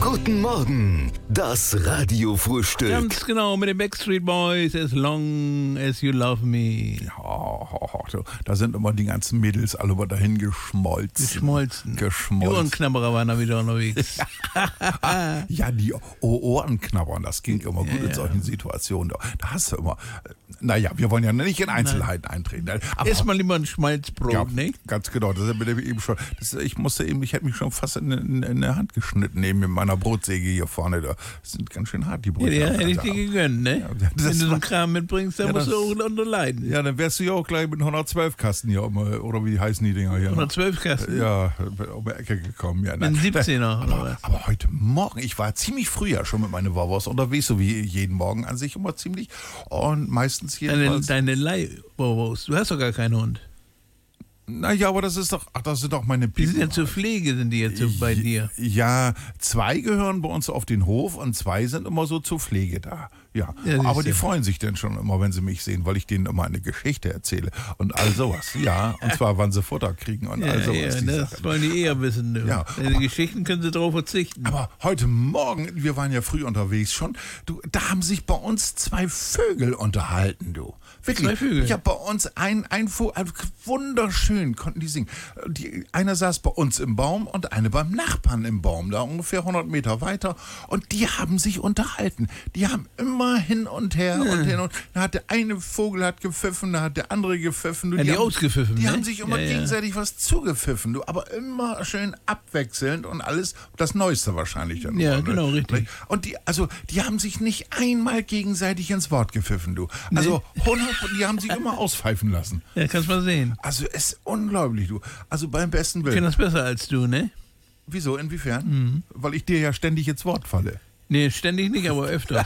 Guten Morgen, das Radiofrühstück. Ganz genau, mit den Backstreet Boys, As Long As You Love Me. Ja, da sind immer die ganzen Mädels alle mal dahin geschmolzen. Die Ohrenknabberer waren da wieder unterwegs. Ja, die Ohrenknabbern, das ging immer gut in solchen Situationen. Da hast du immer, naja, wir wollen ja nicht in Einzelheiten eintreten. Aber Ess mal lieber ein Schmalzbrot, ja, ne? ganz genau, das ist mir eben schon, ich hätte mich schon fast in der Hand geschnitten neben meiner Brotsäge hier vorne. Das sind ganz schön hart, die Brote. Ja, hätte ich dir gegönnt, ne? Ja, wenn du so einen Kram mitbringst, dann musst du auch unter leiden. Ja, dann wärst du ja auch gleich mit 112 Kasten hier, oder wie heißen die Dinger hier? 112 Kasten? Ja, um die Ecke gekommen. Ja, ein 17er, oder was? Aber heute Morgen, ich war ziemlich früh ja schon mit meiner Wauwurst unterwegs, so wie jeden Morgen an sich immer ziemlich. Und meistens jedenfalls... Deine Leih-Wauwurst, du hast doch gar keinen Hund. Naja, aber das sind doch meine Die sind ja zur Pflege, sind die jetzt so bei dir. Ja, 2 gehören bei uns auf den Hof und 2 sind immer so zur Pflege da. Ja, aber die freuen sich dann schon immer, wenn sie mich sehen, weil ich denen immer eine Geschichte erzähle und all sowas. Ja, und zwar, wann sie Futter kriegen und all sowas. Ja, das wollen die eher wissen. Du. Ja, die Geschichten können sie drauf verzichten. Aber heute Morgen, wir waren ja früh unterwegs schon, da haben sich bei uns 2 Vögel unterhalten, du. Wirklich. 2 Vögel? Ich habe bei uns ein Vogel, wunderschön konnten die singen. Einer saß bei uns im Baum und eine beim Nachbarn im Baum, da ungefähr 100 Meter weiter. Und die haben sich unterhalten. Die haben immer hin und her und hin und da hat der eine Vogel hat gepfiffen, da hat der andere gepfiffen. Die ausgepfiffen, Die ne? haben sich immer gegenseitig was zugepfiffen, aber immer schön abwechselnd und alles das Neueste wahrscheinlich dann. Ja, immer, genau, ne? richtig. Und die haben sich nicht einmal gegenseitig ins Wort gepfiffen, du. Also die haben sich immer auspfeifen lassen. Ja, kannst mal sehen. Also es ist unglaublich, du. Also beim besten Ich Willen. kenne das besser als du, ne? Wieso, inwiefern? Weil ich dir ja ständig ins Wort falle. Nee, ständig nicht, aber öfters.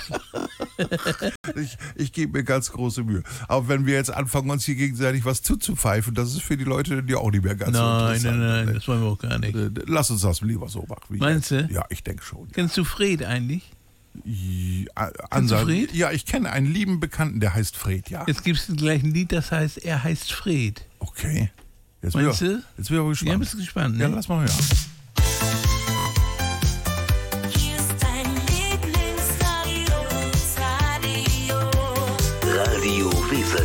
Ich gebe mir ganz große Mühe. Aber wenn wir jetzt anfangen, uns hier gegenseitig was zuzupfeifen, das ist für die Leute ja auch nicht mehr ganz so interessant. Nein, das wollen wir auch gar nicht. Lass uns das lieber so machen. Meinst du? Ja, ich denke schon. Ja. Kennst du Fred eigentlich? Kennst du Fred? Ja, ich kenne einen lieben Bekannten, der heißt Fred, ja. Jetzt gibt es gleich ein Lied, das heißt, er heißt Fred. Okay. Meinst du? Jetzt bin ich aber gespannt. Ja, bist du gespannt, ne? Ja, lass mal hören.